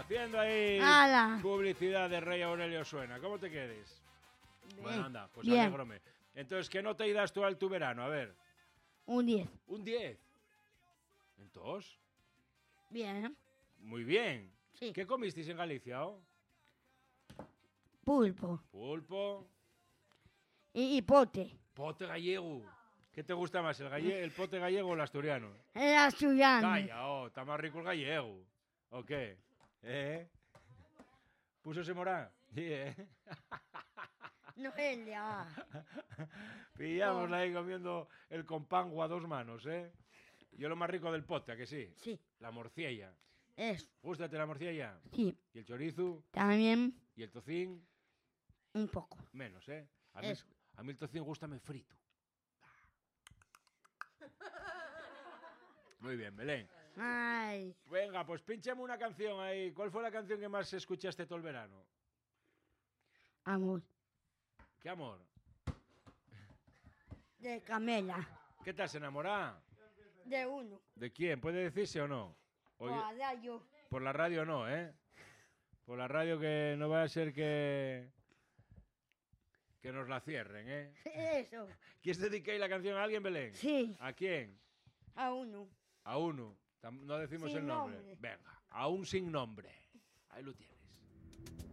Haciendo ahí ¡Hala! publicidad de Rey Aurelio Suena. ¿Cómo te quedes? Bien. Bueno, anda, pues Bien. alégrome. Entonces, ¿qué nota y das tú al tu verano? A ver. Un 10. Un 10. Entonces, Bien. muy bien. Sí. ¿Qué comisteis en Galicia? Oh? Pulpo. Pulpo. Y pote. Pote gallego. ¿Qué te gusta más, el pote gallego o el asturiano? El asturiano. Calla, está más rico el gallego. ¿O qué? ¿Púsose morá? Sí, Noelia. Pillámosla ahí comiendo el compango a dos manos, Yo lo más rico del pote, ¿a que sí? Sí. La morcilla. Eso. ¿Gústate la morcilla? Sí. ¿Y el chorizo? También ¿Y el tocín? un poco. Menos, Eso. A mí el tocín gústame frito. Muy bien, Belén. Ay. Venga, pues pínchame una canción ahí. ¿Cuál fue la canción que más escuchaste todo el verano? Amor. ¿Qué amor? De Camela. ¿Qué te has enamorado? De uno. ¿De quién? ¿Puede decirse o no? Oye, Para yo. por la radio no, Por la radio que no va a ser que nos la cierren, Eso. ¿Quieres dedicar la canción a alguien, Belén? Sí. ¿A quién? A uno. A uno. No decimos Sin el nombre. nombre. Venga, a un sin nombre. Ahí lo tienes.